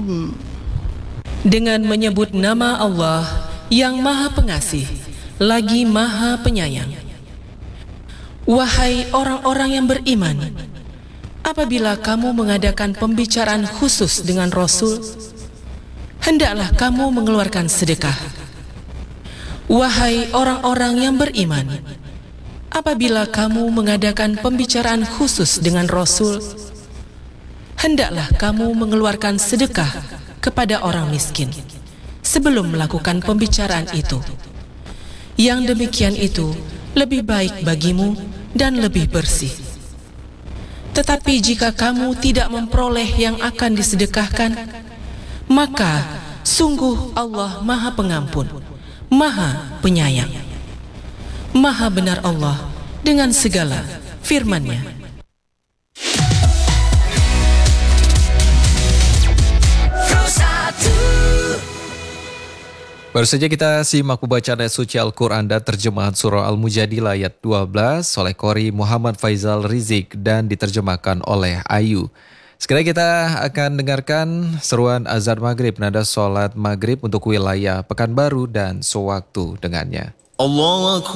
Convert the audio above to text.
Dengan menyebut nama Allah yang Maha Pengasih lagi Maha Penyayang. Wahai orang-orang yang beriman, apabila kamu mengadakan pembicaraan khusus dengan Rasul, hendaklah kamu mengeluarkan sedekah. Wahai orang-orang yang beriman, apabila kamu mengadakan pembicaraan khusus dengan Rasul, hendaklah kamu mengeluarkan sedekah kepada orang miskin sebelum melakukan pembicaraan itu. Yang demikian itu lebih baik bagimu dan lebih bersih. Tetapi jika kamu tidak memperoleh yang akan disedekahkan, maka sungguh Allah Maha Pengampun, Maha Penyayang. Maha benar Allah dengan segala firman-Nya. Baru saja kita simak pembacaan ayat suci Al-Quran dan terjemahan surah Al-Mujadilah ayat 12 oleh Qori Muhammad Faizal Rizik dan diterjemahkan oleh Ayu. Sekarang kita akan dengarkan seruan azan maghrib, nada sholat maghrib untuk wilayah Pekanbaru dan sewaktu dengannya. Allah